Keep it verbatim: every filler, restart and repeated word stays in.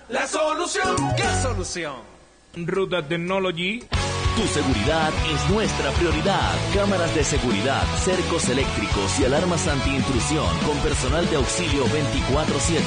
La solución. ¿Qué solución? Ruta Technology. Tu seguridad es nuestra prioridad. Cámaras de seguridad, cercos eléctricos y alarmas antiintrusión con personal de auxilio veinticuatro siete.